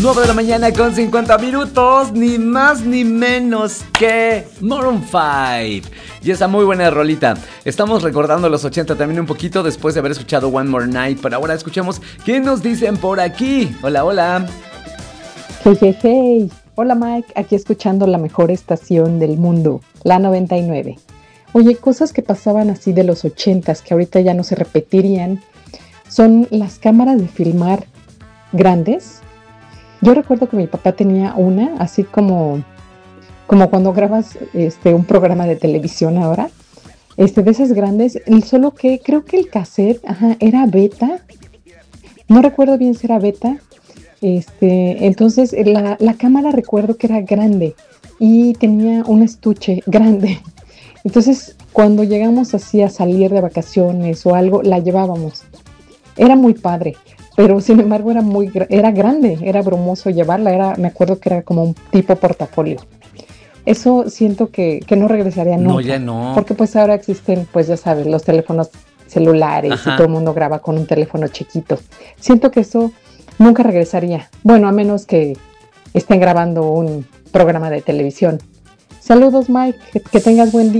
9 de la mañana con 50 minutos, ni más ni menos que Maroon 5. Y esa muy buena rolita. Estamos recordando los 80 también un poquito después de haber escuchado One More Night. Pero ahora escuchemos qué nos dicen por aquí. Hola, hola. Hey, hey, hey. Hola Mike, aquí escuchando la mejor estación del mundo, la 99. Oye, cosas que pasaban así de los 80s que ahorita ya no se repetirían, son las cámaras de filmar grandes. Yo recuerdo que mi papá tenía una, así como cuando grabas un programa de televisión ahora, de esas grandes, solo que creo que el cassette, era beta. No recuerdo bien si era beta. Entonces la cámara recuerdo que era grande y tenía un estuche grande. Entonces, cuando llegamos así a salir de vacaciones o algo, la llevábamos. Era muy padre, pero sin embargo era grande, era brumoso llevarla, me acuerdo que era como un tipo portafolio. Eso siento que no regresaría nunca. No, ya no. Porque pues ahora existen, pues ya sabes, los teléfonos celulares. Ajá. Y todo el mundo graba con un teléfono chiquito. Siento que eso nunca regresaría. Bueno, a menos que estén grabando un programa de televisión. Saludos, Mike, que tengas buen día.